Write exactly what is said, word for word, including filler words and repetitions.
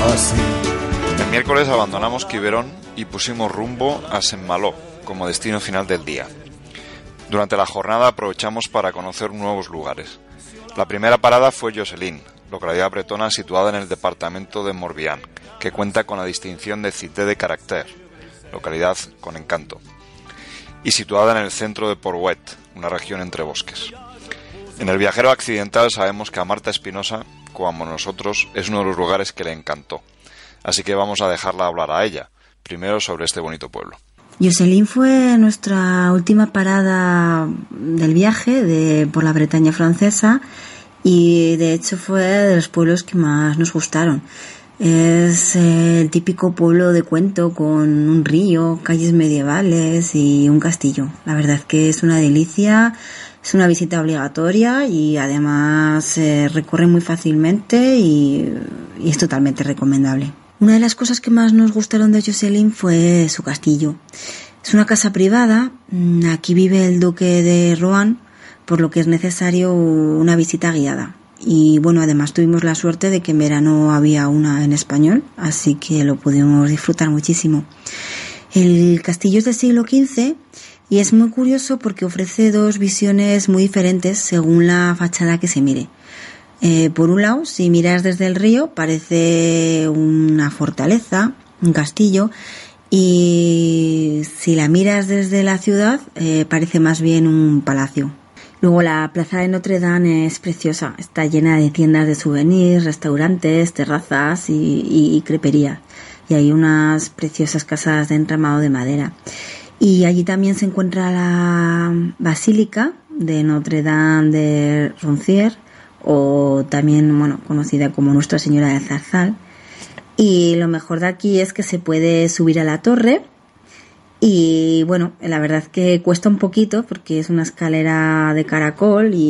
así. El miércoles abandonamos Quiberón y pusimos rumbo a Saint-Malo como destino final del día. Durante la jornada aprovechamos para conocer nuevos lugares. La primera parada fue Josselin, localidad bretona situada en el departamento de Morbihan, que cuenta con la distinción de Cité de Caractère, localidad con encanto, y situada en el centro de Port-Wet, una región entre bosques. En el viajero accidental sabemos que a Marta Espinosa, como nosotros, es uno de los lugares que le encantó. Así que vamos a dejarla hablar a ella, primero sobre este bonito pueblo. Josselin fue nuestra última parada del viaje de, por la Bretaña francesa y de hecho fue de los pueblos que más nos gustaron. Es el típico pueblo de cuento con un río, calles medievales y un castillo. La verdad es que es una delicia, es una visita obligatoria y además se recorre muy fácilmente y, y es totalmente recomendable. Una de las cosas que más nos gustaron de Josselin fue su castillo. Es una casa privada, aquí vive el duque de Rohan, por lo que es necesario una visita guiada. Y bueno, además tuvimos la suerte de que en verano había una en español, así que lo pudimos disfrutar muchísimo. El castillo es del siglo quince y es muy curioso porque ofrece dos visiones muy diferentes según la fachada que se mire. Eh, por un lado, si miras desde el río, parece una fortaleza, un castillo, y si la miras desde la ciudad, eh, parece más bien un palacio. Luego la plaza de Notre Dame es preciosa, está llena de tiendas de souvenirs, restaurantes, terrazas y, y, y creperías. Y hay unas preciosas casas de entramado de madera. Y allí también se encuentra la Basílica de Notre Dame de Roncières, o también, bueno, conocida como Nuestra Señora del Zarzal. Y lo mejor de aquí es que se puede subir a la torre y, bueno, la verdad es que cuesta un poquito porque es una escalera de caracol y